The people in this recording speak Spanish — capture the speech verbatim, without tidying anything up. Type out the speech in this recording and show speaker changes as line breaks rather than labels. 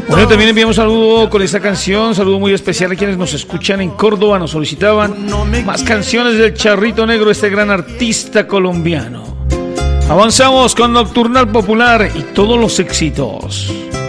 Bueno, también enviamos un saludo con esta canción, saludo muy especial a quienes nos escuchan en Córdoba, nos solicitaban más canciones del Charrito Negro, este gran artista colombiano. Avanzamos con Nocturnal Popular y todos los éxitos.